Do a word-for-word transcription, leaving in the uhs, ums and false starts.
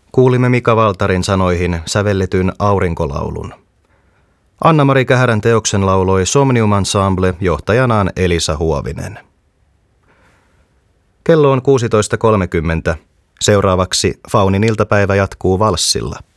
Kuulimme Mika Valtarin sanoihin sävelletyn aurinkolaulun. Anna-Mari Kähärän teoksen lauloi Somnium Ensemble johtajanaan Elisa Huovinen. Kello on kuusitoista kolmekymmentä. Seuraavaksi Faunin iltapäivä jatkuu valssilla.